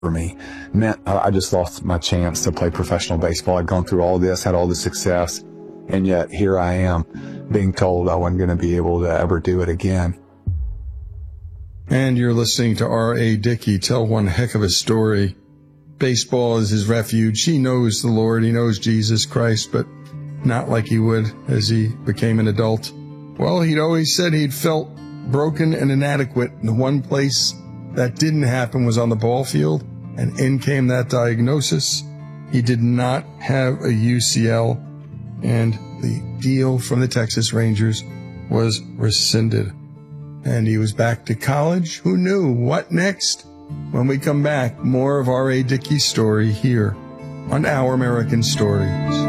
for me meant I just lost my chance to play professional baseball. I'd gone through all this, had all the success, and yet here I am being told I wasn't going to be able to ever do it again. And you're listening to R.A. Dickey tell one heck of a story. Baseball is his refuge. He knows the Lord. He knows Jesus Christ, but not like he would as he became an adult. Well, he'd always said he'd felt broken and inadequate. And the one place that didn't happen was on the ball field, and in came that diagnosis. He did not have a UCL, and the deal from the Texas Rangers was rescinded. And he was back to college. Who knew? What next? When we come back, more of R.A. Dickey's story here on Our American Stories.